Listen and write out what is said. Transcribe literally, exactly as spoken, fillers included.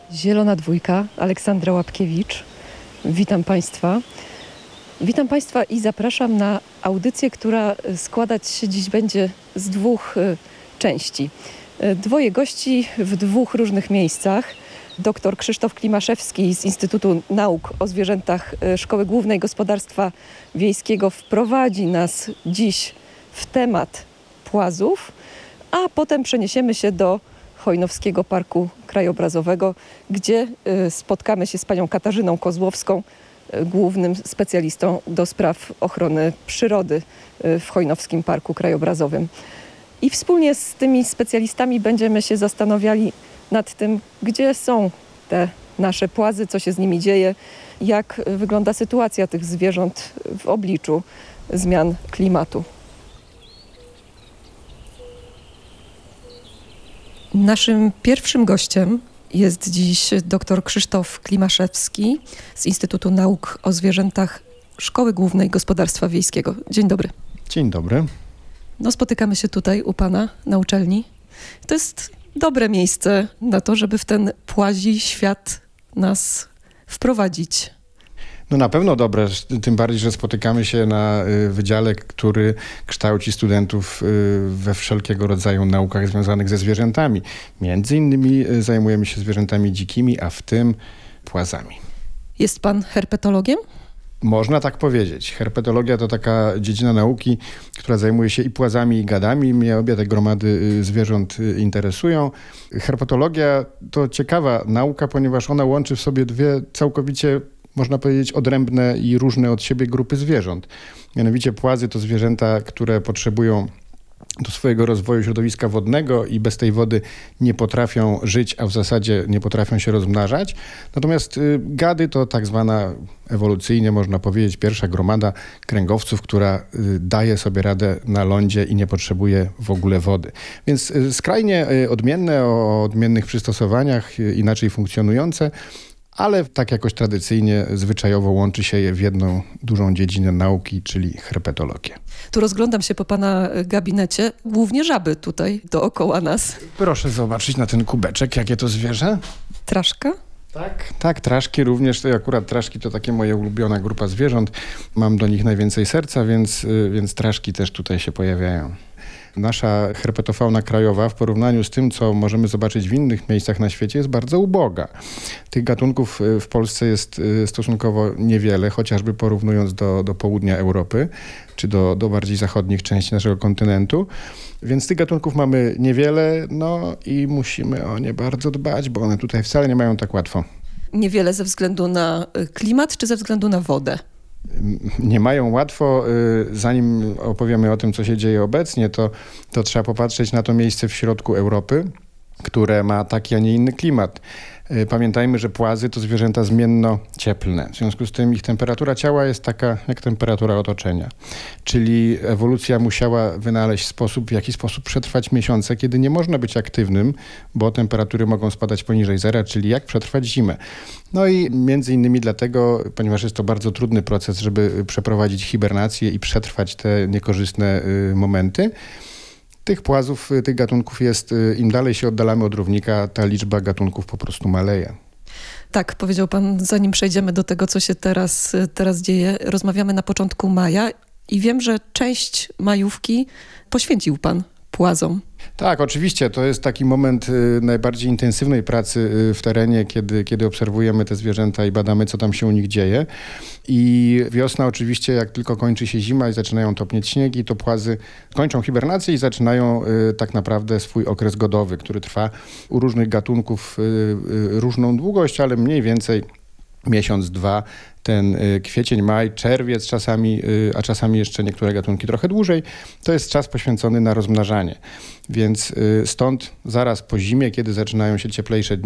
Zielona Dwójka, Aleksandra Łapkiewicz. Witam Państwa. Witam Państwa i zapraszam na audycję, która składać się dziś będzie z dwóch y, części. Y, dwoje gości w dwóch różnych miejscach. Doktor Krzysztof Klimaszewski z Instytutu Nauk o Zwierzętach Szkoły Głównej Gospodarstwa Wiejskiego wprowadzi nas dziś w temat płazów, a potem przeniesiemy się do Chojnowskiego Parku Krajobrazowego, gdzie spotkamy się z panią Katarzyną Kozłowską, głównym specjalistą do spraw ochrony przyrody w Chojnowskim Parku Krajobrazowym. I wspólnie z tymi specjalistami będziemy się zastanawiali nad tym, gdzie są te nasze płazy, co się z nimi dzieje, jak wygląda sytuacja tych zwierząt w obliczu zmian klimatu. Naszym pierwszym gościem jest dziś dr Krzysztof Klimaszewski z Instytutu Nauk o Zwierzętach Szkoły Głównej Gospodarstwa Wiejskiego. Dzień dobry. Dzień dobry. No, spotykamy się tutaj u pana na uczelni. To jest dobre miejsce na to, żeby w ten płazi świat nas wprowadzić. No na pewno dobre, tym bardziej, że spotykamy się na wydziale, który kształci studentów we wszelkiego rodzaju naukach związanych ze zwierzętami. Między innymi zajmujemy się zwierzętami dzikimi, a w tym płazami. Jest pan herpetologiem? Można tak powiedzieć. Herpetologia to taka dziedzina nauki, która zajmuje się i płazami, i gadami. Mnie obie te gromady zwierząt interesują. Herpetologia to ciekawa nauka, ponieważ ona łączy w sobie dwie całkowicie, można powiedzieć, odrębne i różne od siebie grupy zwierząt. Mianowicie płazy to zwierzęta, które potrzebują do swojego rozwoju środowiska wodnego i bez tej wody nie potrafią żyć, a w zasadzie nie potrafią się rozmnażać. Natomiast y, gady to tak zwana ewolucyjnie, można powiedzieć, pierwsza gromada kręgowców, która y, daje sobie radę na lądzie i nie potrzebuje w ogóle wody. Więc y, skrajnie y, odmienne, o odmiennych przystosowaniach, y, inaczej funkcjonujące, ale tak jakoś tradycyjnie, zwyczajowo łączy się je w jedną dużą dziedzinę nauki, czyli herpetologię. Tu rozglądam się po pana gabinecie. Głównie żaby tutaj dookoła nas. Proszę zobaczyć na ten kubeczek, jakie to zwierzę. Traszka? Tak, tak, traszki również. To akurat traszki to takie moja ulubiona grupa zwierząt. Mam do nich najwięcej serca, więc, więc traszki też tutaj się pojawiają. Nasza herpetofauna krajowa w porównaniu z tym, co możemy zobaczyć w innych miejscach na świecie, jest bardzo uboga. Tych gatunków w Polsce jest stosunkowo niewiele, chociażby porównując do, do południa Europy, czy do, do bardziej zachodnich części naszego kontynentu. Więc tych gatunków mamy niewiele, no i musimy o nie bardzo dbać, bo one tutaj wcale nie mają tak łatwo. Niewiele ze względu na klimat, czy ze względu na wodę? Nie mają łatwo. Zanim opowiemy o tym, co się dzieje obecnie, to, to trzeba popatrzeć na to miejsce w środku Europy, które ma taki, a nie inny klimat. Pamiętajmy, że płazy to zwierzęta zmienno-cieplne. W związku z tym ich temperatura ciała jest taka jak temperatura otoczenia. Czyli ewolucja musiała wynaleźć sposób, w jaki sposób przetrwać miesiące, kiedy nie można być aktywnym, bo temperatury mogą spadać poniżej zera, czyli jak przetrwać zimę. No i między innymi dlatego, ponieważ jest to bardzo trudny proces, żeby przeprowadzić hibernację i przetrwać te niekorzystne momenty, tych płazów, tych gatunków jest, im dalej się oddalamy od równika, ta liczba gatunków po prostu maleje. Tak, powiedział pan, zanim przejdziemy do tego, co się teraz, teraz dzieje, rozmawiamy na początku maja i wiem, że część majówki poświęcił pan płazom. Tak, oczywiście. To jest taki moment y, najbardziej intensywnej pracy y, w terenie, kiedy, kiedy obserwujemy te zwierzęta i badamy, co tam się u nich dzieje. I wiosna oczywiście, jak tylko kończy się zima i zaczynają topnieć śniegi, to płazy kończą hibernację i zaczynają y, tak naprawdę swój okres godowy, który trwa u różnych gatunków y, y, różną długość, ale mniej więcej miesiąc, dwa. Ten kwiecień, maj, czerwiec czasami, a czasami jeszcze niektóre gatunki trochę dłużej, to jest czas poświęcony na rozmnażanie. Więc stąd zaraz po zimie, kiedy zaczynają się cieplejsze dni,